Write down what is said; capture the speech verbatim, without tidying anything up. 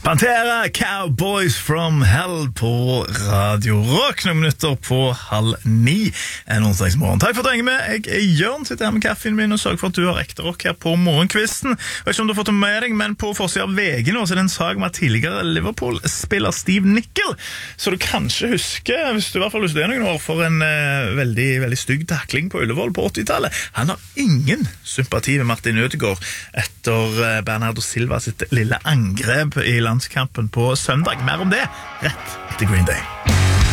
Pantera, Cowboys from Hell på Radio Rock. Noen minutter på halv ni en onsdagsmorgen. Takk for at du henger med. Jeg er Jørn, sitter her med kaffen min og sørger for at du har ekte rock her på morgenkvisten. Jeg vet ikke om du har fått det med deg, men på forsiden av V G nå så er det en sag med tidligere Liverpool-spiller Steve Nicol, så du kanskje husker, hvis du i hvert fall husker det noen år, for en uh, veldig, veldig stygg takling på Ullevål på åttitallet. Han har ingen sympati med Martin Ødegaard etter uh, Bernardo Silva sitt lille angrep i landskampen på søndag. Mer om det rett etter Green Day.